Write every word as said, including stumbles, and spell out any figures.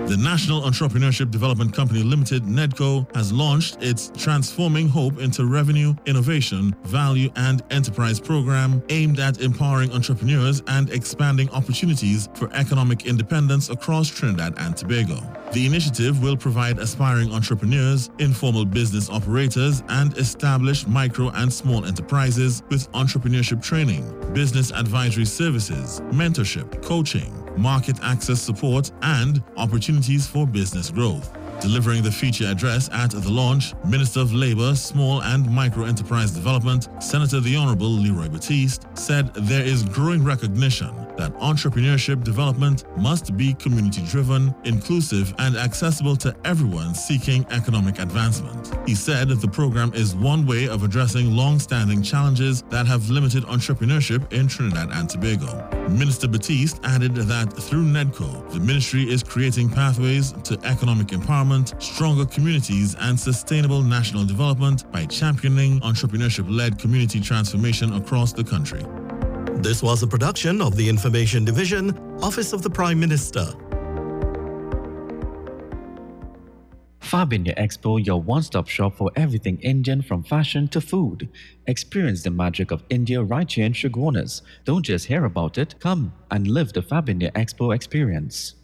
The National Entrepreneurship Development Company Limited, NEDCO, has launched its Transforming Hope into Revenue, Innovation, Value and Enterprise program aimed at empowering entrepreneurs and expanding opportunities for economic independence across Trinidad and Tobago. The initiative will provide aspiring entrepreneurs, informal business operators, and established micro and small enterprises with entrepreneurship training, business advisory services, mentorship, coaching, market access support, and opportunities for business growth. Delivering the feature address at the launch, Minister of Labour, Small and Micro Enterprise Development, Senator the Honourable Leroy Batiste, said there is growing recognition that entrepreneurship development must be community-driven, inclusive, and accessible to everyone seeking economic advancement. He said the program is one way of addressing long-standing challenges that have limited entrepreneurship in Trinidad and Tobago. Minister Batiste added that through NEDCO, the ministry is creating pathways to economic empowerment, stronger communities, and sustainable national development by championing entrepreneurship-led community transformation across the country. This was a production of the Information Division, Office of the Prime Minister. Farb India Expo, your one-stop shop for everything Indian from fashion to food. Experience the magic of India right here in Chaguanas. Don't just hear about it, come and live the Farb India Expo experience.